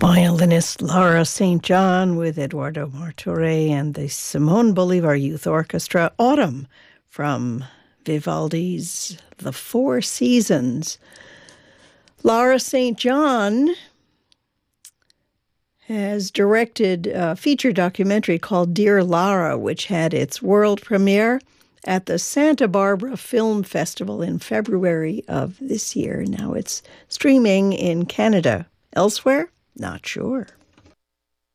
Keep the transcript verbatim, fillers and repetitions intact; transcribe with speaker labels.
Speaker 1: Violinist Laura Saint John with Eduardo Martorell and the Simon Bolivar Youth Orchestra, Autumn, from Vivaldi's The Four Seasons. Laura Saint John has directed a feature documentary called Dear Lara, which had its world premiere at the Santa Barbara Film Festival in February of this year. Now it's streaming in Canada. Elsewhere? Not sure.